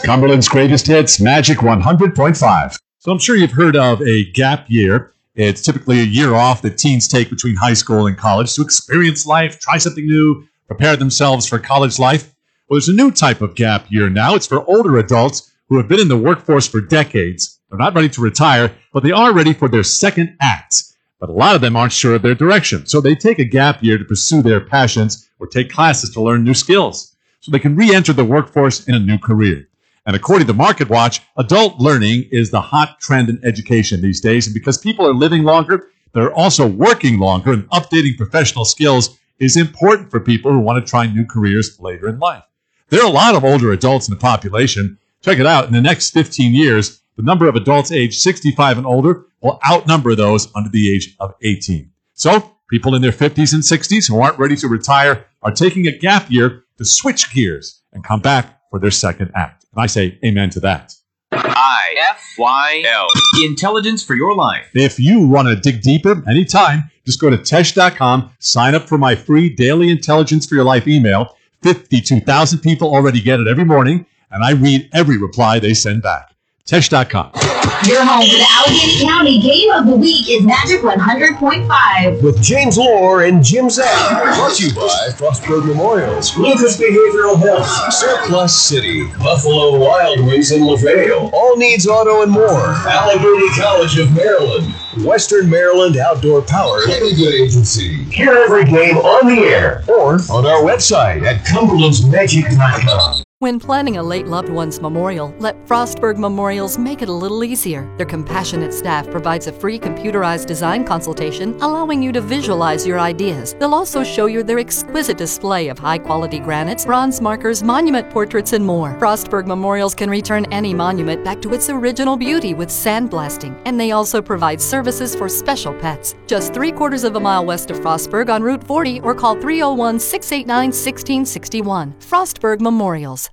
Cumberland's greatest hits, Magic 100.5. So I'm sure you've heard of a gap year. It's typically a year off that teens take between high school and college to experience life, try something new, prepare themselves for college life. Well, there's a new type of gap year now. It's for older adults who have been in the workforce for decades. They're not ready to retire, but they are ready for their second act. But a lot of them aren't sure of their direction, so they take a gap year to pursue their passions or take classes to learn new skills so they can re-enter the workforce in a new career. And according to MarketWatch, adult learning is the hot trend in education these days. And because people are living longer, they're also working longer, and updating professional skills is important for people who want to try new careers later in life. There are a lot of older adults in the population. Check it out. In the next 15 years, the number of adults aged 65 and older will outnumber those under the age of 18. So people in their 50s and 60s who aren't ready to retire are taking a gap year to switch gears and come back for their second act. And I say amen to that. IFYL. Intelligence for your life. If you want to dig deeper anytime, just go to Tesh.com, sign up for my free daily Intelligence for Your Life email. 52,000 people already get it every morning, and I read every reply they send back. Tesh.com. Your home for the Allegheny County Game of the Week is Magic 100.5. With James Lohr and Jim Zach. Brought to you by Frostburg Memorials, Lucas Behavioral Health, Surplus City, Buffalo Wild Wings in LaVale, All Needs Auto and more, Allegheny College of Maryland, Western Maryland Outdoor Power, Any Good Agency. Hear every game on the air or on our website at cumberlandsmagic.com. When planning a late loved one's memorial, let Frostburg Memorials make it a little easier. Their compassionate staff provides a free computerized design consultation, allowing you to visualize your ideas. They'll also show you their exquisite display of high-quality granites, bronze markers, monument portraits, and more. Frostburg Memorials can return any monument back to its original beauty with sandblasting, and they also provide services for special pets. Just 3/4 of a mile west of Frostburg on Route 40, or call 301-689-1661. Frostburg Memorials.